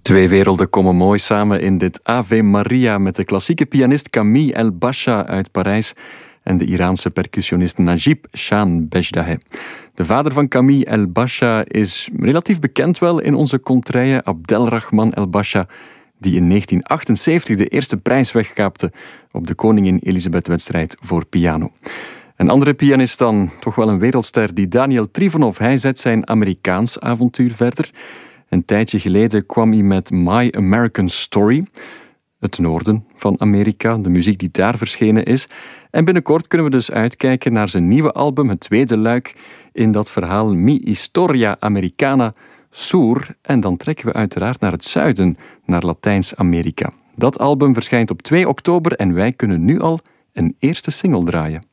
Twee werelden komen mooi samen in dit Ave Maria met de klassieke pianist Camille El-Basha uit Parijs en de Iraanse percussionist Najib Shan-Bejdaheh. De vader van Camille El-Basha is relatief bekend wel in onze contraille, Abdelrahman El-Basha, die in 1978 de eerste prijs wegkaapte op de Koningin Elisabeth-wedstrijd voor piano. Een andere pianist dan, toch wel een wereldster, die Daniel Trifonov. Hij zet zijn Amerikaans avontuur verder. Een tijdje geleden kwam hij met My American Story, het noorden van Amerika, de muziek die daar verschenen is. En binnenkort kunnen we dus uitkijken naar zijn nieuwe album, het tweede luik in dat verhaal Mi Historia Americana Sur. En dan trekken we uiteraard naar het zuiden, naar Latijns-Amerika. Dat album verschijnt op 2 oktober en wij kunnen nu al een eerste single draaien.